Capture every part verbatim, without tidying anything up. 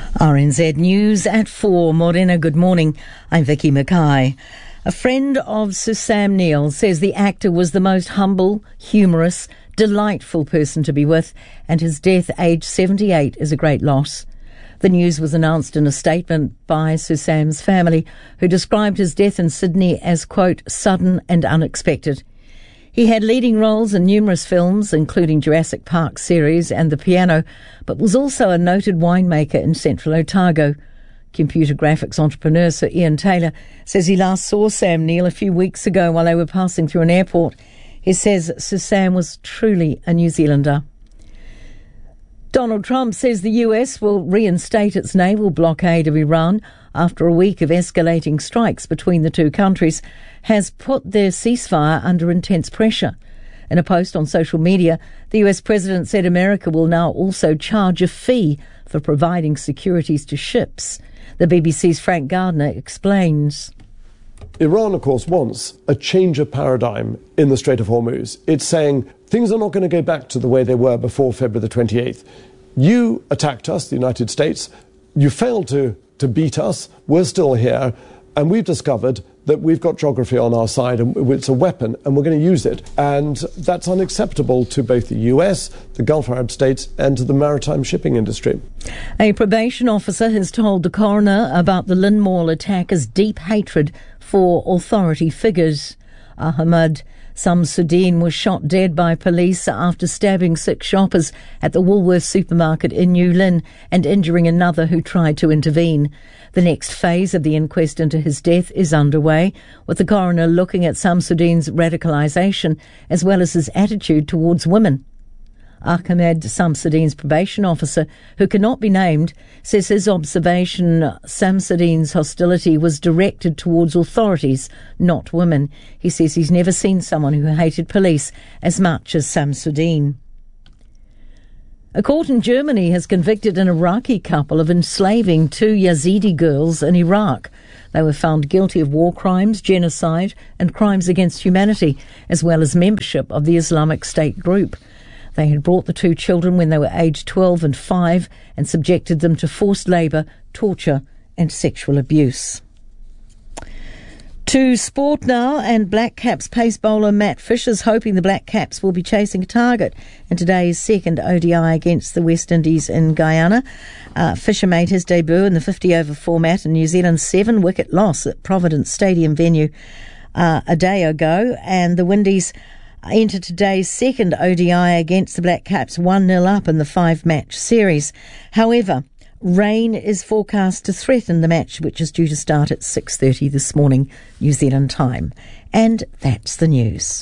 R N Z News at four. Morena, good morning. I'm Vicky Mackay. A friend of Sir Sam Neill says the actor was the most humble, humorous, delightful person to be with, and his death, aged seventy-eight, is a great loss. The news was announced in a statement by Sir Sam's family, who described his death in Sydney as, quote, sudden and unexpected. He had leading roles in numerous films, including Jurassic Park series and The Piano, but was also a noted winemaker in Central Otago. Computer graphics entrepreneur Sir Ian Taylor says he last saw Sam Neill a few weeks ago while they were passing through an airport. He says Sir Sam was truly a New Zealander. Donald Trump says the U S will reinstate its naval blockade of Iran after a week of escalating strikes between the two countries has put their ceasefire under intense pressure. In a post on social media, the U S president said America will now also charge a fee for providing securities to ships. The B B C's Frank Gardner explains. Iran, of course, wants a change of paradigm in the Strait of Hormuz. It's saying things are not going to go back to the way they were before February the twenty-eighth. You attacked us, the United States. You failed to, to beat us. We're still here. And we've discovered that we've got geography on our side, and it's a weapon, and we're going to use it. And that's unacceptable to both the U S, the Gulf Arab states, and to the maritime shipping industry. A probation officer has told the coroner about the Lynn Mall attackers' deep hatred for authority figures. Ahmad Samsudeen was shot dead by police after stabbing six shoppers at the Woolworths supermarket in New Lynn and injuring another who tried to intervene. The next phase of the inquest into his death is underway, with the coroner looking at Samsudeen's radicalisation as well as his attitude towards women. Ahmed Samsudeen's probation officer, who cannot be named, says his observation Samsudeen's hostility was directed towards authorities, not women. He says he's never seen someone who hated police as much as Samsudeen. A court in Germany has convicted an Iraqi couple of enslaving two Yazidi girls in Iraq. They were found guilty of war crimes, genocide and crimes against humanity, as well as membership of the Islamic State group. They had brought the two children when they were aged twelve and five and subjected them to forced labour, torture and sexual abuse. To sport now, and Black Caps pace bowler Matt Fisher's hoping the Black Caps will be chasing a target in today's second O D I against the West Indies in Guyana. Uh, Fisher made his debut in the fifty-over format in New Zealand's seven-wicket loss at Providence Stadium venue uh, a day ago, and the Windies enter today's second O D I against the Black Caps one nil up in the five-match series. However, rain is forecast to threaten the match, which is due to start at six thirty this morning, New Zealand time. And that's the news.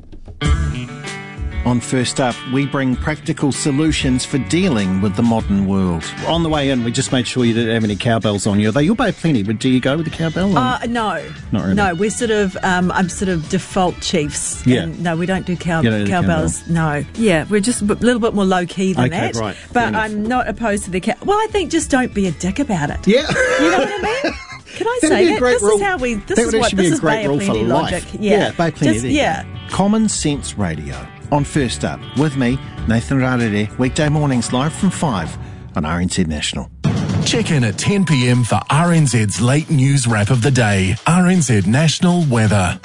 On First Up, we bring practical solutions for dealing with the modern world. On the way in, we just made sure you didn't have any cowbells on you. They you'll both plenty, but do you go with the cowbell? Uh, no. Not really. No, we're sort of, um, I'm sort of default Chiefs. Yeah. And no, we don't do cow- You don't do cowbells. No. Yeah, we're just a little bit more low-key than Okay, that. right. But Fair I'm enough. not opposed to the cow... Well, I think just don't be a dick about it. Yeah. You know what I mean? Can I That'd say be a that? great This rule. is how we... This that is would what actually this be a is great Bay rule of for Plenty life. logic. Yeah, Bay of Plenty just, there. yeah. Common Sense Radio on First Up with me, Nathan Rarere, weekday mornings live from five on R N Z National. Check in at ten p.m. for R N Z's late news wrap of the day. R N Z National Weather.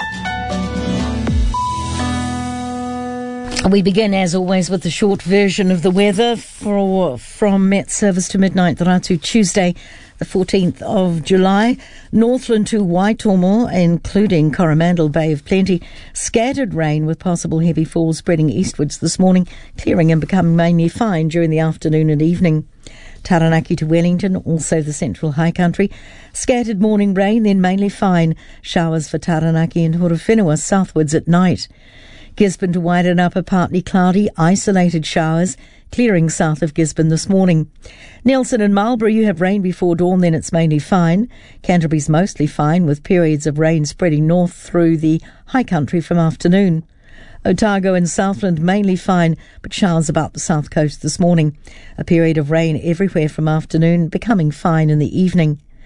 We begin, as always, with the short version of the weather for, from Met Service to midnight, Ratu, Tuesday, the fourteenth of July. Northland to Waitomo, including Coromandel, Bay of Plenty. Scattered rain with possible heavy falls spreading eastwards this morning, clearing and becoming mainly fine during the afternoon and evening. Taranaki to Wellington, also the central high country. Scattered morning rain, then mainly fine. Showers for Taranaki and Horowhenua southwards at night. Gisborne to Wairanapa, partly cloudy, isolated showers, clearing south of Gisborne this morning. Nelson and Marlborough, you have rain before dawn, then it's mainly fine. Canterbury's mostly fine, with periods of rain spreading north through the high country from afternoon. Otago and Southland mainly fine, but showers about the south coast this morning. A period of rain everywhere from afternoon, becoming fine in the evening.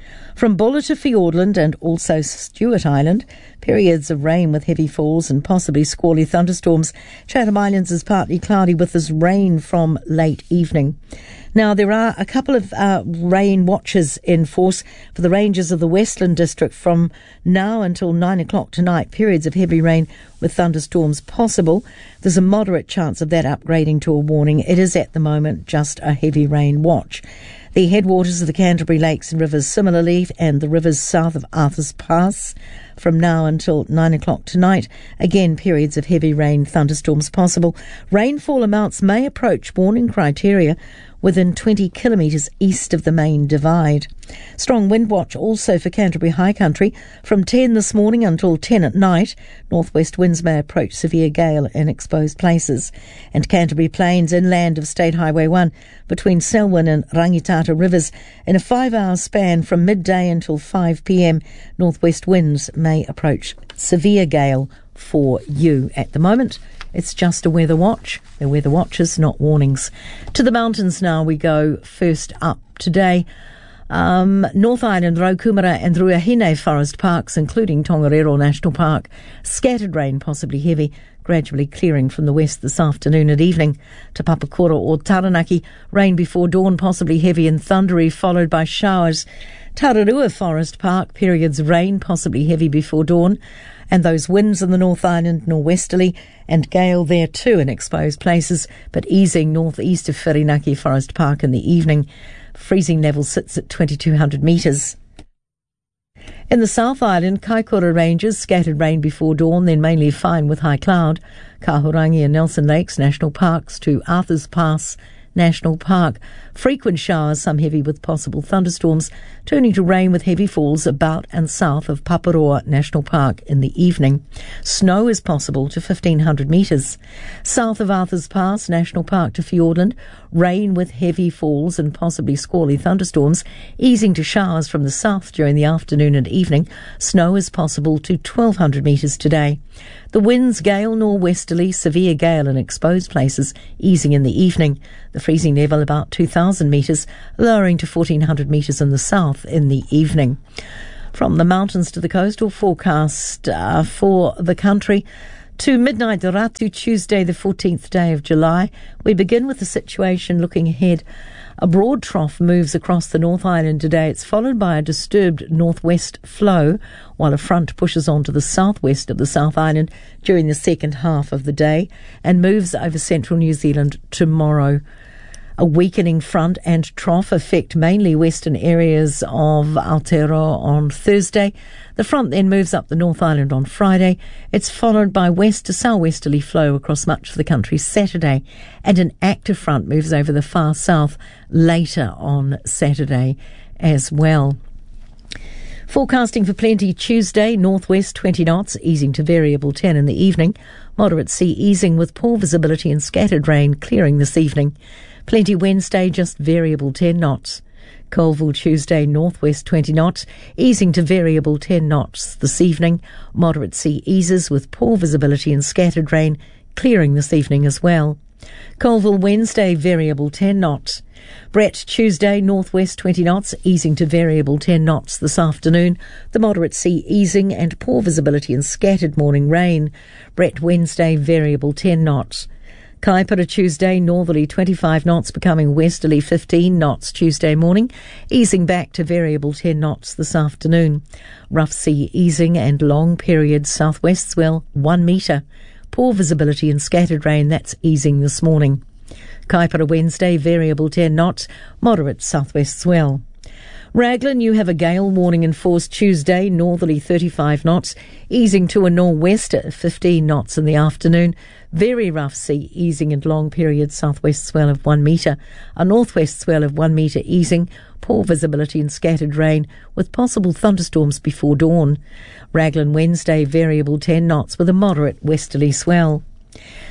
From Buller to Fiordland and also Stewart Island, periods of rain with heavy falls and possibly squally thunderstorms. Chatham Islands is partly cloudy with this rain from late evening. Now, there are a couple of uh, rain watches in force for the ranges of the Westland District from now until nine o'clock tonight. Periods of heavy rain with thunderstorms possible. There's a moderate chance of that upgrading to a warning. It is at the moment just a heavy rain watch. The headwaters of the Canterbury Lakes and rivers similarly, and the rivers south of Arthur's Pass from now until nine o'clock tonight. Again, periods of heavy rain, thunderstorms possible. Rainfall amounts may approach warning criteria within twenty kilometres east of the main divide. Strong wind watch also for Canterbury High Country from ten this morning until ten at night. Northwest winds may approach severe gale in exposed places. And Canterbury Plains inland of State Highway one between Selwyn and Rangitata rivers in a five-hour span from midday until five p.m. Northwest winds may approach severe gale for you. At the moment, it's just a weather watch. They're weather watches, not warnings. To the mountains now we go. First up today, um, North Island, Raukumara and Ruahine forest parks, including Tongariro National Park. Scattered rain, possibly heavy, gradually clearing from the west this afternoon and evening. To Papakura or Taranaki, rain before dawn, possibly heavy and thundery, followed by showers. Tararua Forest Park, periods of rain, possibly heavy before dawn. And those winds in the North Island, nor'westerly, and gale there too in exposed places, but easing northeast of Whirinaki Forest Park in the evening. Freezing level sits at twenty-two hundred metres. In the South Island, Kaikoura Ranges, scattered rain before dawn, then mainly fine with high cloud. Kahurangi and Nelson Lakes National Parks to Arthur's Pass National Park. Frequent showers, some heavy with possible thunderstorms, turning to rain with heavy falls about and south of Paparoa National Park in the evening. Snow is possible to fifteen hundred metres. South of Arthur's Pass National Park to Fiordland, rain with heavy falls and possibly squally thunderstorms, easing to showers from the south during the afternoon and evening. Snow is possible to twelve hundred metres today. The winds gale nor'westerly, severe gale in exposed places, easing in the evening. The freezing level about two thousand metres, lowering to fourteen hundred metres in the south in the evening. From the mountains to the coastal forecast uh, for the country. To midnight Ratu, Tuesday the fourteenth day of July. We begin with the situation looking ahead. A broad trough moves across the North Island today. It's followed by a disturbed northwest flow, while a front pushes on to the southwest of the South Island during the second half of the day and moves over central New Zealand tomorrow. A weakening front and trough affect mainly western areas of Aotearoa on Thursday. The front then moves up the North Island on Friday. It's followed by west to southwesterly flow across much of the country Saturday, and an active front moves over the far south later on Saturday as well. Forecasting for plenty Tuesday, northwest twenty knots, easing to variable ten in the evening. Moderate sea easing with poor visibility and scattered rain clearing this evening. Plenty Wednesday, just variable ten knots. Colville Tuesday, northwest twenty knots, easing to variable ten knots this evening. Moderate sea eases with poor visibility and scattered rain clearing this evening as well. Colville Wednesday, variable ten knots. Brett Tuesday, northwest twenty knots, easing to variable ten knots this afternoon. The moderate sea easing and poor visibility and scattered morning rain. Brett Wednesday, variable ten knots. Kaipara Tuesday, northerly twenty-five knots, becoming westerly fifteen knots Tuesday morning, easing back to variable ten knots this afternoon. Rough sea easing and long period southwest swell one metre. Poor visibility and scattered rain, that's easing this morning. Kaipara Wednesday, variable ten knots, moderate southwest swell. Raglan, you have a gale warning in force Tuesday, northerly thirty-five knots, easing to a nor'wester fifteen knots in the afternoon. Very rough sea easing and long period southwest swell of one metre. A northwest swell of one metre easing, poor visibility and scattered rain with possible thunderstorms before dawn. Raglan Wednesday, variable ten knots with a moderate westerly swell.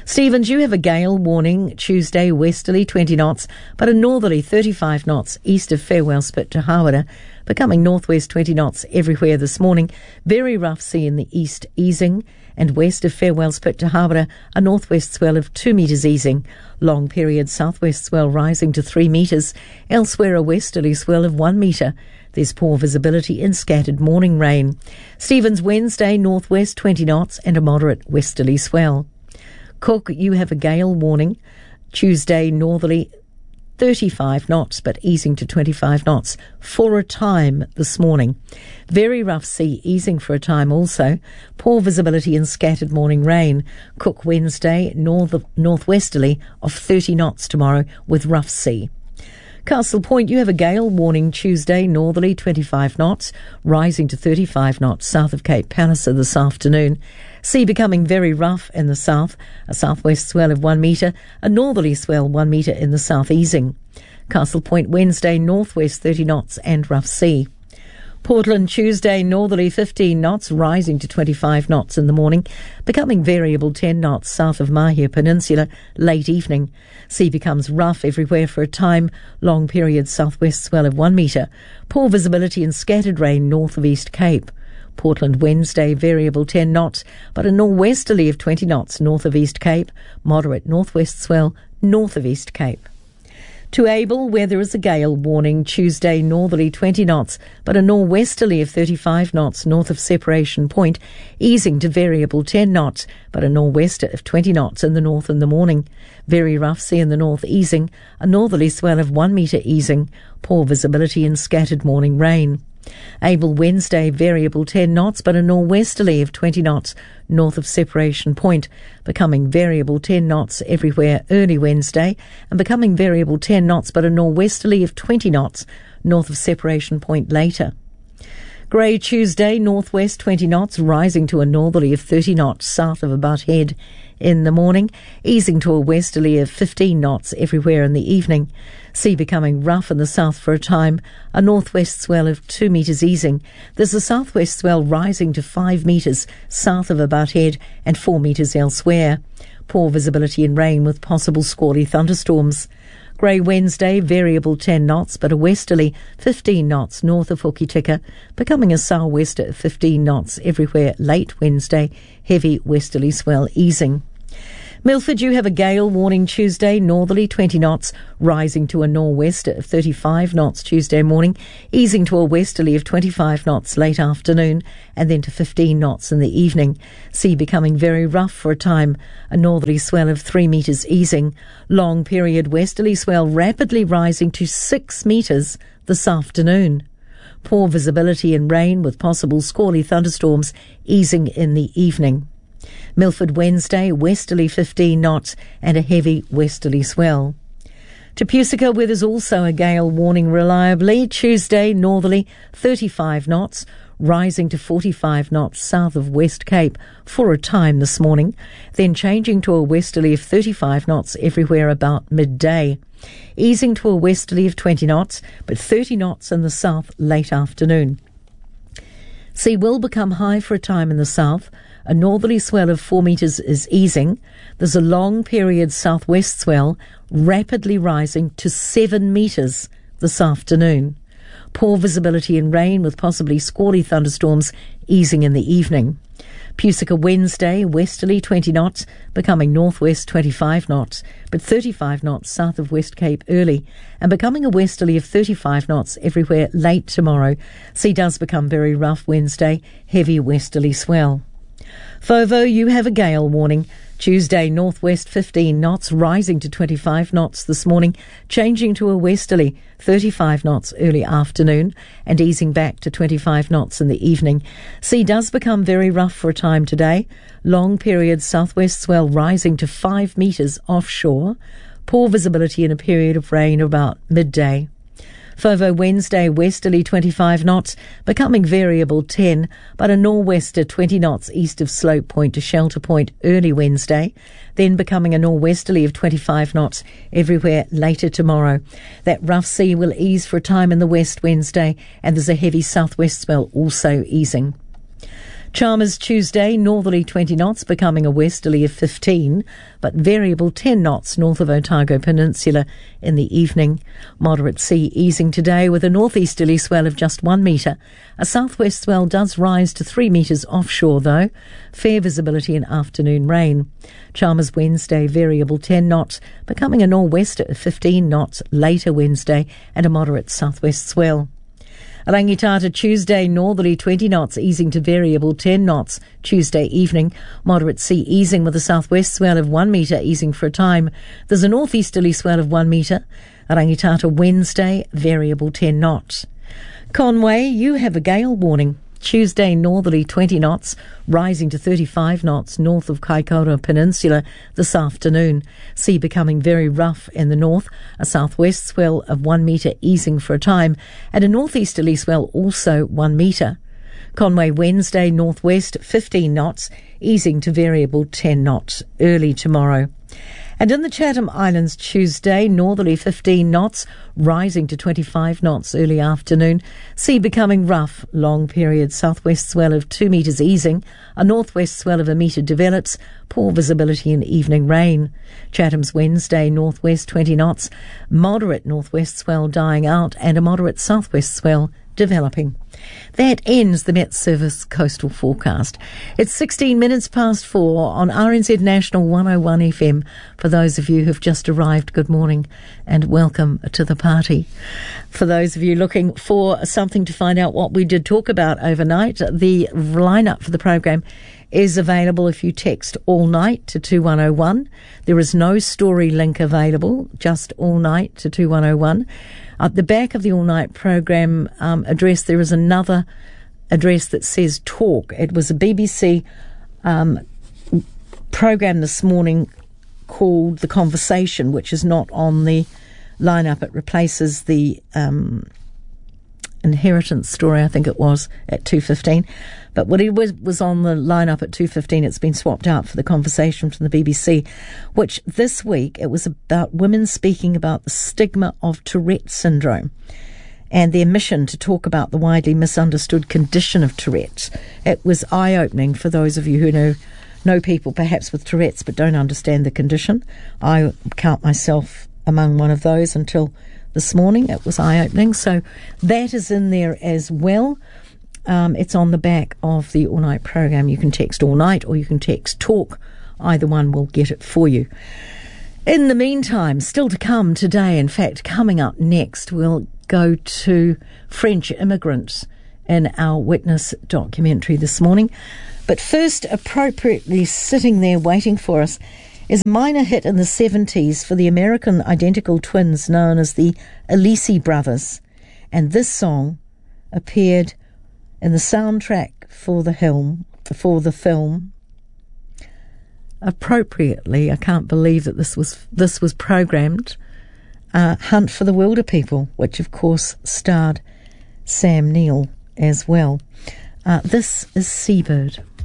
Stevens, you have a gale warning Tuesday, westerly twenty knots, but a northerly thirty-five knots east of Farewell Spit to Hawera, becoming northwest twenty knots everywhere this morning. Very rough sea in the east, easing, and west of Farewell Spit to Hawera, a northwest swell of two metres easing. Long period southwest swell rising to three metres. Elsewhere, a westerly swell of one metre. There's poor visibility and scattered morning rain. Stevens, Wednesday, northwest twenty knots and a moderate westerly swell. Cook, you have a gale warning Tuesday, northerly thirty-five knots, but easing to twenty-five knots for a time this morning. Very rough sea, easing for a time also. Poor visibility and scattered morning rain. Cook, Wednesday, north northwesterly of thirty knots tomorrow with rough sea. Castle Point, you have a gale warning Tuesday, northerly twenty-five knots, rising to thirty-five knots south of Cape Palliser this afternoon. Sea becoming very rough in the south, a southwest swell of one metre, a northerly swell one metre in the south easing. Castle Point, Wednesday, northwest thirty knots and rough sea. Portland, Tuesday, northerly fifteen knots, rising to twenty-five knots in the morning, becoming variable ten knots south of Mahia Peninsula, late evening. Sea becomes rough everywhere for a time, long period southwest swell of one metre. Poor visibility and scattered rain north of East Cape. Portland, Wednesday, variable ten knots, but a northwesterly of twenty knots north of East Cape, moderate northwest swell north of East Cape. To Abel, where there is a gale warning Tuesday, northerly twenty knots, but a northwesterly of thirty-five knots north of Separation Point, easing to variable ten knots, but a northwester of twenty knots in the north in the morning. Very rough sea in the north easing, a northerly swell of one metre easing, poor visibility and scattered morning rain. Abel, Wednesday, variable ten knots, but a northwesterly of twenty knots north of Separation Point, becoming variable ten knots everywhere early Wednesday, and becoming variable ten knots, but a northwesterly of twenty knots north of Separation Point later. Grey, Tuesday, northwest twenty knots, rising to a northerly of thirty knots south of Butt Head in the morning, easing to a westerly of fifteen knots everywhere in the evening. Sea becoming rough in the south for a time, a northwest swell of two metres easing. There's a southwest swell rising to five metres south of Butt Head and four metres elsewhere. Poor visibility and rain with possible squally thunderstorms. Grey, Wednesday, variable ten knots, but a westerly fifteen knots north of Hokitika, becoming a sou'wester of fifteen knots everywhere late Wednesday, heavy westerly swell easing. Milford, you have a gale warning Tuesday, northerly twenty knots, rising to a nor'wester of thirty-five knots Tuesday morning, easing to a westerly of twenty-five knots late afternoon, and then to fifteen knots in the evening. Sea becoming very rough for a time, a northerly swell of three metres easing. Long period westerly swell rapidly rising to six metres this afternoon. Poor visibility and rain with possible squally thunderstorms easing in the evening. Milford, Wednesday, westerly fifteen knots and a heavy westerly swell. To Pusica, where there's also a gale warning reliably, Tuesday, northerly thirty-five knots, rising to forty-five knots south of West Cape for a time this morning, then changing to a westerly of thirty-five knots everywhere about midday, easing to a westerly of twenty knots, but thirty knots in the south late afternoon. Sea will become high for a time in the south. A northerly swell of four metres is easing. There's a long period southwest swell rapidly rising to seven metres this afternoon. Poor visibility and rain with possibly squally thunderstorms easing in the evening. Pusica, Wednesday, westerly twenty knots, becoming northwest twenty-five knots, but thirty-five knots south of West Cape early, and becoming a westerly of thirty-five knots everywhere late tomorrow. Sea does become very rough Wednesday, heavy westerly swell. Fovo, you have a gale warning. Tuesday, northwest fifteen knots, rising to twenty-five knots this morning, changing to a westerly thirty-five knots early afternoon, and easing back to twenty-five knots in the evening. Sea does become very rough for a time today. Long period southwest swell rising to five metres offshore. Poor visibility in a period of rain about midday. Fovo, Wednesday, westerly twenty-five knots, becoming variable ten, but a nor'wester twenty knots east of Slope Point to Shelter Point early Wednesday, then becoming a nor'westerly of twenty-five knots everywhere later tomorrow. That rough sea will ease for a time in the west Wednesday, and there's a heavy southwest swell also easing. Chalmers Tuesday, northerly twenty knots, becoming a westerly of fifteen, but variable ten knots north of Otago Peninsula in the evening. Moderate sea easing today with a northeasterly swell of just one metre. A southwest swell does rise to three metres offshore though. Fair visibility and afternoon rain. Chalmers Wednesday, variable ten knots, becoming a nor'wester of fifteen knots later Wednesday and a moderate southwest swell. Rangitata Tuesday, northerly twenty knots, easing to variable ten knots Tuesday evening. Moderate sea easing with a southwest swell of one metre, easing for a time. There's a northeasterly swell of one metre. Rangitata Wednesday, variable ten knots. Conway, you have a gale warning. Tuesday, northerly twenty knots, rising to thirty-five knots north of Kaikoura Peninsula this afternoon. Sea becoming very rough in the north, a southwest swell of one metre easing for a time, and a northeasterly swell also one metre. Conway Wednesday, northwest fifteen knots, easing to variable ten knots early tomorrow. And in the Chatham Islands Tuesday, northerly fifteen knots, rising to twenty-five knots early afternoon. Sea becoming rough, long period southwest swell of two metres easing. A northwest swell of a metre develops. Poor visibility and evening rain. Chatham's Wednesday, northwest twenty knots. Moderate northwest swell dying out and a moderate southwest swell developing. That ends the Met Service coastal forecast. It's sixteen minutes past four on R N Z National one oh one F M. For those of you who've just arrived, good morning and welcome to the party. For those of you looking for something to find out what we did talk about overnight, the lineup for the program is available if you text all night to two one oh one. There is no story link available, just all night to two one oh one. At the back of the all-night program um, address, there is another address that says talk. It was a B B C um, program this morning called The Conversation, which is not on the lineup. It replaces the um, inheritance story, I think it was, at two fifteen. But when it was, was on the lineup at two fifteen, it's been swapped out for The Conversation from the B B C, which this week it was about women speaking about the stigma of Tourette syndrome and their mission to talk about the widely misunderstood condition of Tourette. It was eye-opening for those of you who know know people perhaps with Tourette's but don't understand the condition. I count myself among one of those until this morning. It was eye-opening. So that is in there as well. Um, it's on the back of the all-night program. You can text all night or you can text talk. Either one will get it for you. In the meantime, still to come today, in fact, coming up next, we'll go to French immigrants in our Witness documentary this morning. But first, appropriately sitting there waiting for us is a minor hit in the seventies for the American identical twins known as the Alesi Brothers. And this song appeared in the soundtrack for the film, for the film. Appropriately, I can't believe that this was this was programmed. Uh, Hunt for the Wilder People, which of course starred Sam Neill as well. Uh, this is Seabird.